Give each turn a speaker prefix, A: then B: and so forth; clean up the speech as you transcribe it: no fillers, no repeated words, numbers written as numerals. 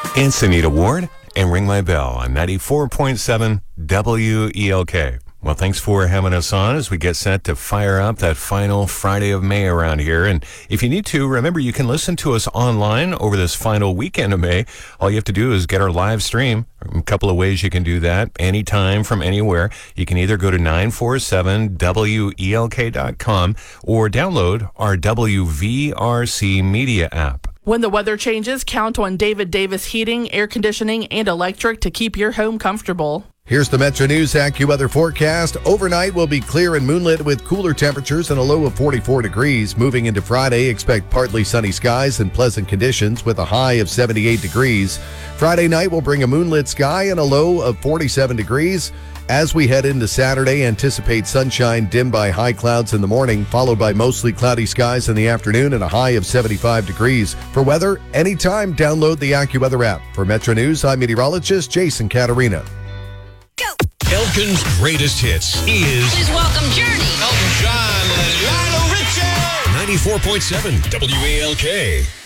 A: It's Anita Ward and Ring My Bell on 94.7 WELK. Well, thanks for having us on as we get set to fire up that final Friday of May around here. And if you need to, remember you can listen to us online over this final weekend of May. All you have to do is get our live stream. A couple of ways you can do that anytime from anywhere. You can either go to 947welk.com or download our WVRC media app.
B: When the weather changes, count on David Davis Heating, Air Conditioning, and Electric to keep your home comfortable.
C: Here's the Metro News AccuWeather forecast. Overnight will be clear and moonlit with cooler temperatures and a low of 44 degrees. Moving into Friday, expect partly sunny skies and pleasant conditions with a high of 78 degrees. Friday night will bring a moonlit sky and a low of 47 degrees. As we head into Saturday, anticipate sunshine dimmed by high clouds in the morning, followed by mostly cloudy skies in the afternoon and a high of 75 degrees. For weather, anytime, download the AccuWeather app. For Metro News, I'm meteorologist Jason Caterina.
D: Elkin's greatest hits is...
E: Please welcome Journey.
D: Elton John, Lionel Richie. 94.7 WALK.